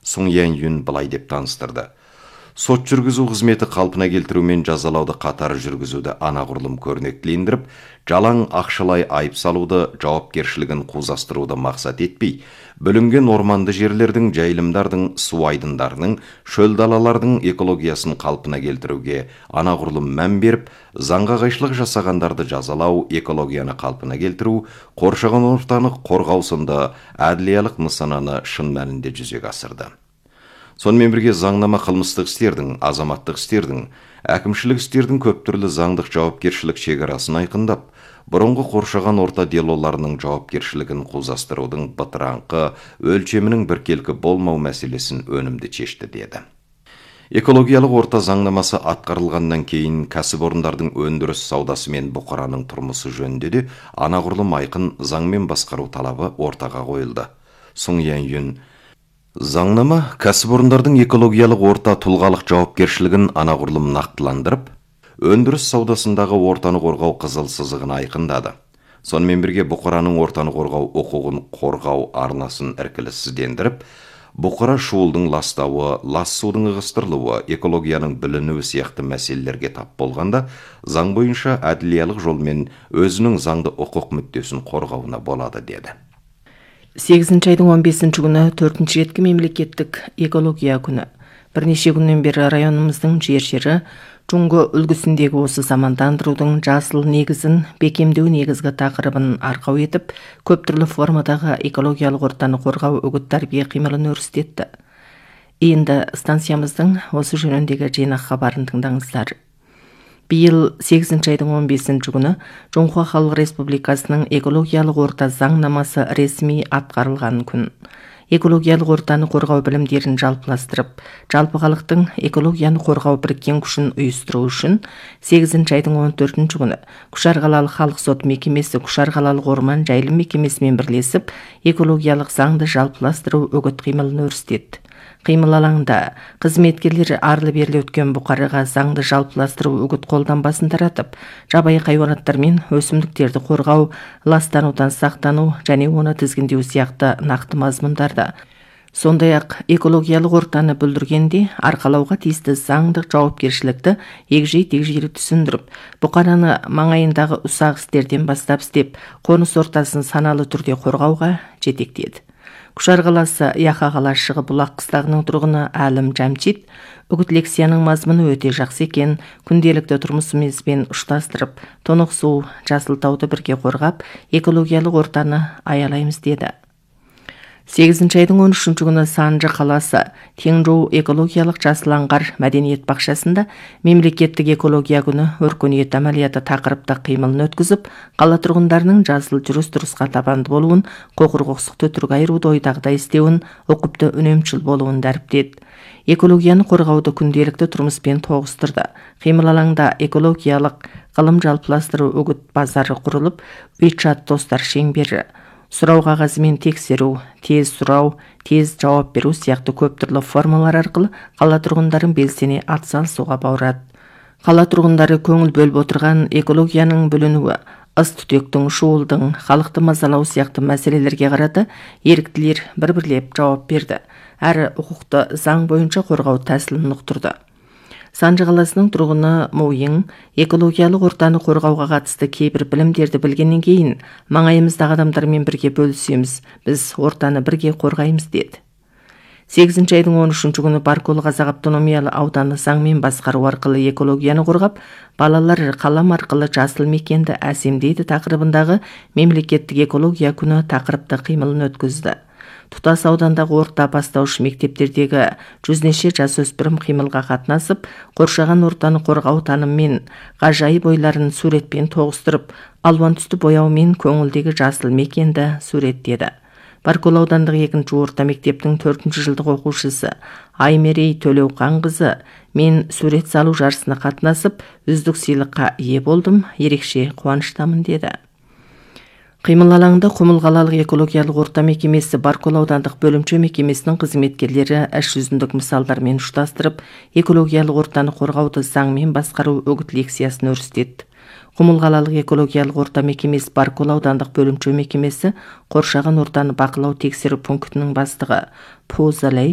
Сун Ян Юн былай деп таныстырды. Сот жүргізу қызметі қалпына келтіру мен жазалауды қатар жүргізуді анағұрлым көрнектілендіріп, жалаң ақшалай айып салуды жауапкершілігін қузастыруды мақсат етпей, бүлінген орманды жерлердің, жайылымдардың, су айдындарының, шөл далалардың экологиясын қалпына келтіруге анағұрлым мән беріп, заңға қайшылық жасағандарды жазалау, экологияны қалпына келтіру, қоршаған ортаны қорғау сынды әділиялық нысананы шын мәнінде жүзеге асырды. Сонымен бірге заңнама қылмыстық істердің, азаматтық істердің, әкімшілік істердің көп түрлі заңдық жауапкершілік шекарасын айқындап, бұрынғы қоршаған орта делоларының жауапкершілігін қузастырудың бытыраңқы өлшемінің біркелкі болмау мәселесін өнімді шешті деді. Экологиялық орта заңнамасы атқарылғаннан кейін кәсіпорындардың өндіріс саудасы мен бұқараның тұрмысы жөнінде де анағұрлым айқын заңмен басқару талабы ортаға қойылды. Сун Ян Юн: заңнама кәсіпорындардың экологиялық орта тұлғалық жауапкершілігін анағұрлым нақтыландырып, өндіріс саудасындағы ортаны қорғау қызыл сызығын айқындады. Сонымен бірге бұқараның ортаны қорғау құқығын қорғау арнасын іркіліссіздендіріп, бұқара шуылдың ластауы, лас судың ығыстырылуы, экологияның бүлінуі сияқты мәселелерге тап болғанда, заң бойынша әділиялық жолмен өзінің заңды құқық мүддесін қорғауына болады деді. 8 айдың 15 күні 4-ші реткі мемлекеттік экология күні. Бірнеше күннен бері районымыздың жер-жері Джунго үлгісіндегі осы замандандырудың жасыл негізін бекемдеу негізгі тақырыбын арқау етіп, көп түрлі формадағы экологиялық ортаны қорғау үгіт-тәрбие қимылын өрістетті. Енді станциямыздың осы жөніндегі жинақ хабарын тыңдаңыздар. Биыл 8 айдың 15 күні Жоңхуа Халық Республикасының экологиялық орта заңнамасы ресми атқарылған күн. Экологиялық ортаны қорғау білімдерін жалпыластырып, жалпы халықтың экологияны қорғау біріккен күшін ұйыстыру үшін 8 айдың 14 күні Күшар қалалық халық сот мекемесі Күшар қалалық орман жайылым мекемесімен бірлесіп, экологиялық заңды жалпыластыру үгіт қимылын өрістетті. Қимыл алаңда қызметкерлер арлы-берлі өткен бұқараға заңды жалпыластыру үгіт қолданбасын таратып, жабайы хайуанаттар мен өсімдіктерді қорғау, ластанудан сақтану және оны тізгіндеу сияқты нақты мазмұндарда. Сондай-ақ экологиялық ортаны бүлдіргенде арқалауға тиісті заңдық жауапкершілікті егжей-тегжейлі түсіндіріп, бұқараны маңайындағы ұсақ істерден бастап істеп, қоныс ортасын саналы түрде қорғауға жетектеді. Күшар қаласы Яха қалашығы бұлақ қыстағының тұрғыны Әлім Жамчит үгіт лекцияның мазмұны өте жақсы екен, күнделікті тұрмысымызбен ұштастырып, тоңық су, жасыл тауды бірге қорғап, экологиялық ортаны аялаймыз деді. 8 айдың 13 күні Санжы қаласы Теңжоу экологиялық жасыл аңғар мәдениет бақшасында мемлекеттік экология күні өркениет әмәлияты тақырыптық қимылын өткізіп, қала тұрғындарының жасыл жүріс-тұрысқа табанды болуын, қоқыр-қоқсықты түрге айыруды ойдағыдай істеуін, ұқыпты үнемшіл болуын дәріптеді. Экологияны қорғауды күнделікті тұрмыспен тоғыстырды. Қимыл алаңда экологиялық ғылым жалпыластыру үгіт базары құрылып, WeChat достар шеңбері, сұрау қағазымен тексеру, тез сұрау, тез жауап беру сияқты көп түрлі формалар арқылы қала тұрғындарын белсене атсалысуға баурады. Қала тұрғындары көңіл бөліп отырған экологияның бүлінуі, ыс-түтектің, шуылдың, халықты мазалау сияқты мәселелерге қарата еріктілер бір-бірлеп жауап берді. Әрі құқықты заң бойынша қорғау тәсілін ұқтырды. Санжы қаласының тұрғыны Моуин экологиялық ортаны қорғауға қатысты кейбір білімдерді білгеннен кейін маңайымыздағы адамдармен бірге бөлісеміз, біз ортаны бірге қорғаймыз деді. 8 айдың 13 күні Баркөл қазақ автономиялы ауданы заңмен басқару арқылы экологияны қорғап, балалар қалам арқылы жасыл мекенді әсемдейді тақырыбындағы мемлекеттік экология күні тақырыпты қимылын өткізді. Тұтас аудандағы орта бастауыш мектептердегі жүзнеше жасөспірім қимылға қатынасып, қоршаған ортаны қорғау таныммен ғажайып ойларын суретпен тоғыстырып, алуан түсті бояумен көңілдегі жасыл мекенді суреттеді. Баркөл аудандық 2-ші орта мектептің 4-ші жылдық оқушысы Аймерей Төлеуқанқызы мен сурет салу жарысына қатынасып, үздік сыйлыққа ие болдым, ерекше қуаныштамын деді. Қимыл алаңында Құмыл қалалық экологиялық орта мекемесі Баркөл аудандық бөлімше мекемесінің қызметкерлері іс жүзіндік мысалдармен ұштастырып, экологиялық ортаны қорғауды заңмен басқару үгіт лекциясын өрістетті. Құмыл қалалық экологиялық орта мекемесі Баркөл аудандық бөлімше мекемесі қоршаған ортаны бақылау тексеру пунктінің бастығы Позалей